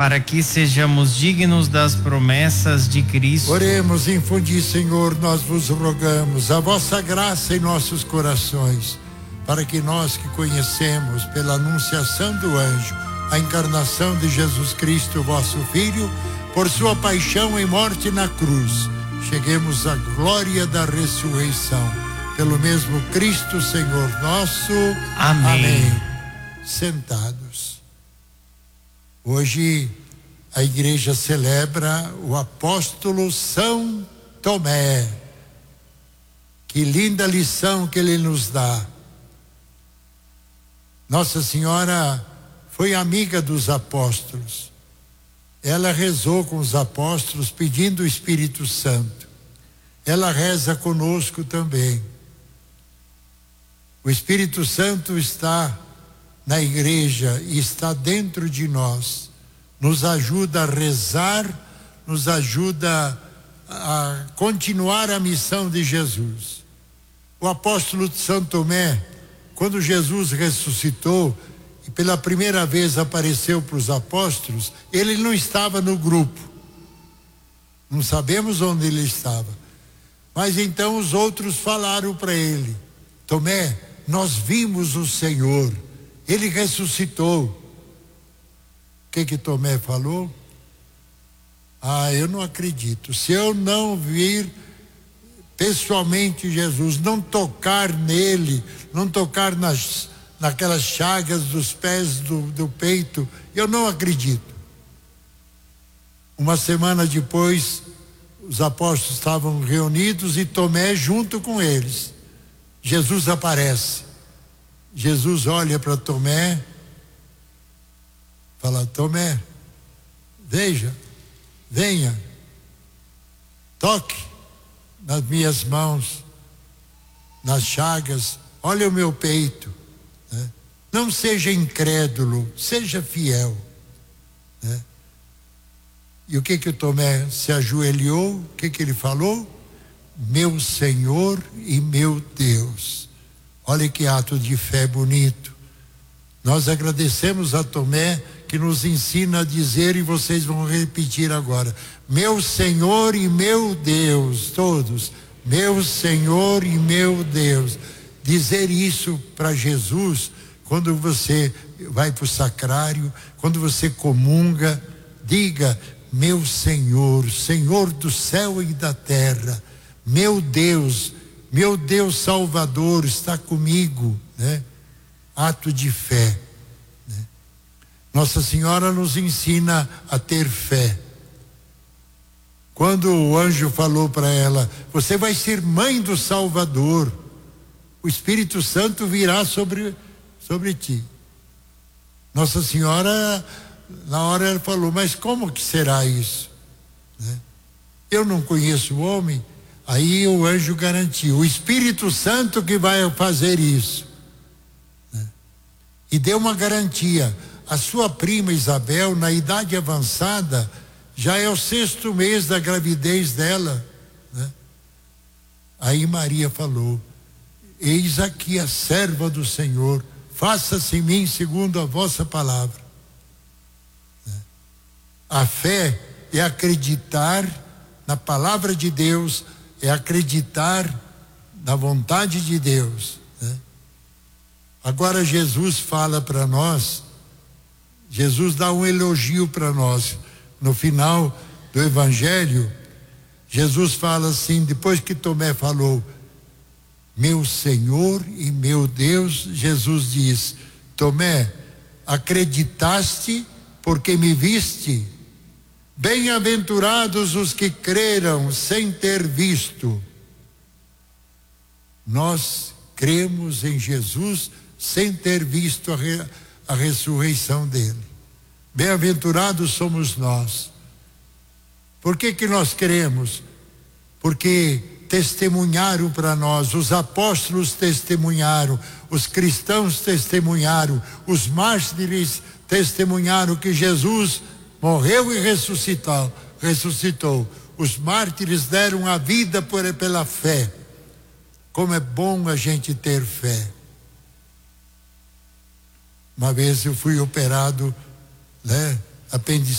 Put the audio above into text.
para que sejamos dignos das promessas de Cristo. Oremos, infundi, Senhor, nós vos rogamos a vossa graça em nossos corações, para que nós que conhecemos pela anunciação do anjo a encarnação de Jesus Cristo, vosso Filho, por sua paixão e morte na cruz, cheguemos à glória da ressurreição. Pelo mesmo Cristo, Senhor nosso. Amém. Sentados. Hoje a igreja celebra o apóstolo São Tomé. Que linda lição que ele nos dá. Nossa Senhora foi amiga dos apóstolos. Ela rezou com os apóstolos pedindo o Espírito Santo. Ela reza conosco também. O Espírito Santo está na igreja e está dentro de nós. Nos ajuda a rezar, nos ajuda a continuar a missão de Jesus. O apóstolo de São Tomé, quando Jesus ressuscitou e pela primeira vez apareceu para os apóstolos, ele não estava no grupo. Não sabemos onde ele estava. Mas então os outros falaram para ele: Tomé, nós vimos o Senhor, ele ressuscitou. O que Tomé falou? Eu não acredito. Se eu não vir pessoalmente Jesus, não tocar nele, não tocar naquelas chagas dos pés do peito, eu não acredito. Uma semana depois, os apóstolos estavam reunidos e Tomé junto com eles. Jesus aparece. Jesus olha para Tomé, fala: Tomé, venha, toque nas minhas mãos, nas chagas, olha o meu peito, né? Não seja incrédulo, seja fiel, né? E o que o Tomé se ajoelhou? O que ele falou? Meu Senhor e meu Deus. Olha que ato de fé bonito. Nós agradecemos a Tomé, que nos ensina a dizer, e vocês vão repetir agora: meu Senhor e meu Deus. Todos: meu Senhor e meu Deus. Dizer isso para Jesus quando você vai para o sacrário, quando você comunga, diga: meu Senhor, Senhor do céu e da terra, meu Deus Salvador está comigo, né? Ato de fé, né? Nossa Senhora nos ensina a ter fé. Quando o anjo falou para ela: você vai ser mãe do Salvador, o Espírito Santo virá sobre ti. Nossa Senhora, na hora, ela falou: mas como que será isso, né? Eu não conheço o homem. Aí o anjo garantiu: o Espírito Santo que vai fazer isso, né? E deu uma garantia. A sua prima Isabel, na idade avançada, já é o 6º mês da gravidez dela, né? Aí Maria falou: eis aqui a serva do Senhor, faça-se em mim segundo a vossa palavra, né? A fé é acreditar na palavra de Deus, é acreditar na vontade de Deus, né? Agora Jesus fala para nós, Jesus dá um elogio para nós. No final do Evangelho, Jesus fala assim, depois que Tomé falou: meu Senhor e meu Deus, Jesus diz: Tomé, acreditaste porque me viste? Bem-aventurados os que creram sem ter visto. Nós cremos em Jesus sem ter visto a ressurreição dele. Bem-aventurados somos nós. Por que nós cremos? Porque testemunharam para nós, os apóstolos testemunharam, os cristãos testemunharam, os mártires testemunharam que Jesus morreu e ressuscitou. Os mártires deram a vida pela fé. Como é bom a gente ter fé. Uma vez eu fui operado, né, apendicite.